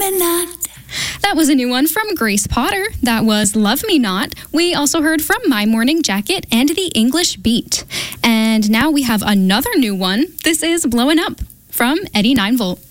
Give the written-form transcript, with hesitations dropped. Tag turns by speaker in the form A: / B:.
A: not.
B: That was a new one from Grace Potter. That was Love Me Not. We also heard from My Morning Jacket and The English Beat. And now we have another new one. This is Blowin' Up from Eddie 9 Volt.